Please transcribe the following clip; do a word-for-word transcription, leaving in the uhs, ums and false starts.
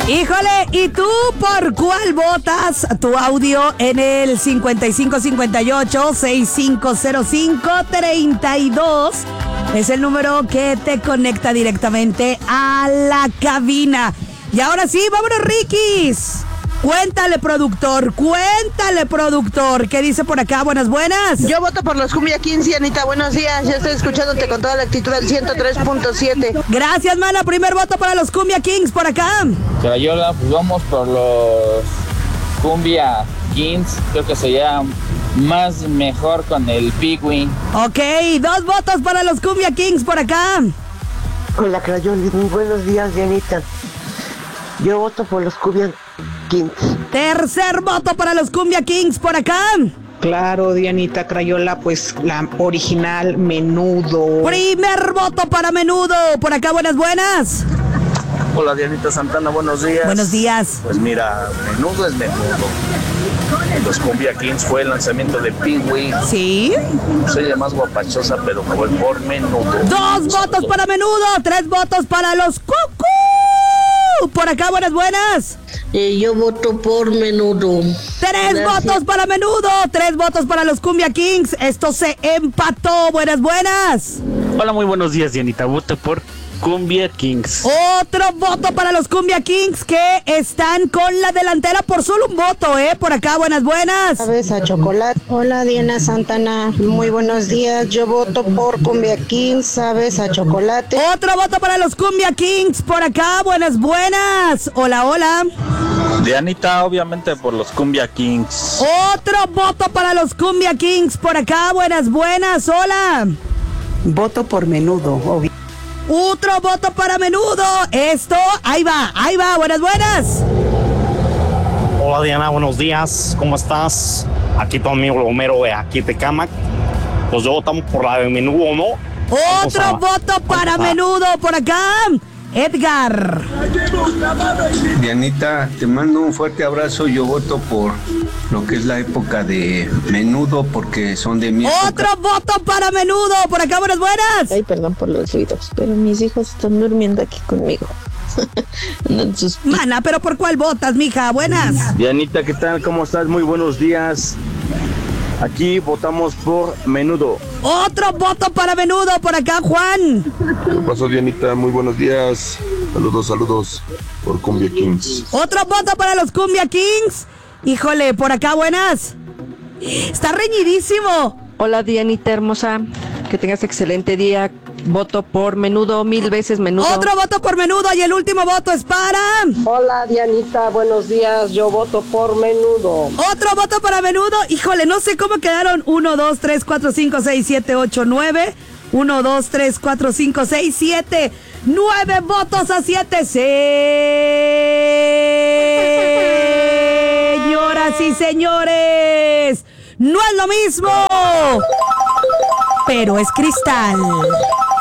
Híjole, ¿y tú por cuál votas? Tu audio en el cincuenta y cinco cincuenta y ocho, sesenta y cinco cero cinco, treinta y dos. Es el número que te conecta directamente a la cabina. Y ahora sí, vámonos, Rikis. Cuéntale, productor, cuéntale, productor. ¿Qué dice por acá? Buenas, buenas. Yo voto por los Cumbia quince, Anita. Buenos días. Ya estoy escuchándote con toda la actitud del ciento tres punto siete. Gracias, mana. Primer voto para los Cumbia Kings por acá. Crayola, pues vamos por los Cumbia Kings. Creo que sería más mejor con el Pigwin. Ok, dos votos para los Cumbia Kings por acá. Hola, Crayola. Muy buenos días, Dianita. Yo voto por los Cumbia Kings. Tercer voto para los Cumbia Kings por acá. Claro, Dianita Crayola, pues la original Menudo. Primer voto para Menudo. Por acá, buenas, buenas. Hola, Dianita Santana, buenos días. Buenos días. Pues mira, Menudo es Menudo. Los Cumbia Kings fue el lanzamiento de Pee-wee. Sí. Soy la más guapachosa, pero me voy por Menudo. Dos votos para Menudo. Tres votos para los Cucú. Por acá, buenas, buenas. Eh, yo voto por Menudo. Tres Gracias. votos para Menudo. Tres votos para los Cumbia Kings. Esto se empató. Buenas, buenas. Hola, muy buenos días, Dianita. Voto por Cumbia Kings. Otro voto para los Cumbia Kings que están con la delantera por solo un voto, ¿eh? Por acá, buenas, buenas. Sabes a chocolate. Hola, Diana Santana. Muy buenos días. Yo voto por Cumbia Kings. Sabes a chocolate. Otro voto para los Cumbia Kings. Por acá, buenas, buenas. Hola, hola. Dianita, obviamente por los Cumbia Kings. Otro voto para los Cumbia Kings. Por acá, buenas, buenas. Hola. Voto por Menudo, obvio. Otro voto para Menudo. Esto, ahí va, ahí va. Buenas, buenas. Hola, Diana, buenos días. ¿Cómo estás? Aquí tu amigo Homero de aquí de Camac. Pues yo votamos por la de Menudo, ¿no? Otro a, voto para Menudo. Por acá, Edgar. Dianita, te mando un fuerte abrazo. Yo voto por lo que es la época de Menudo porque son de mi época. Otro voto para Menudo. Por acá, buenas, buenas. Ay, perdón por los ruidos, pero mis hijos están durmiendo aquí conmigo. Sus... Mana, pero ¿por cuál votas, mija? Buenas. Dianita, ¿qué tal? ¿Cómo estás? Muy buenos días. Aquí votamos por Menudo. Otro voto para Menudo. Por acá, Juan. ¿Qué pasó, Dianita? Muy buenos días. Saludos, saludos por Cumbia Kings. Otro voto para los Cumbia Kings. Híjole, por acá, buenas. Está reñidísimo. Hola, Dianita hermosa. Que tengas excelente día. Voto por Menudo, mil veces Menudo. Otro voto por Menudo y el último voto es para... Hola, Dianita, buenos días. Yo voto por Menudo. Otro voto para Menudo. Híjole, no sé cómo quedaron. uno, dos, tres, cuatro, cinco, seis, siete, ocho, nueve. uno, dos, tres, cuatro, cinco, seis, siete. nueve votos a siete. Señoras y señores, no es lo mismo, pero es cristal.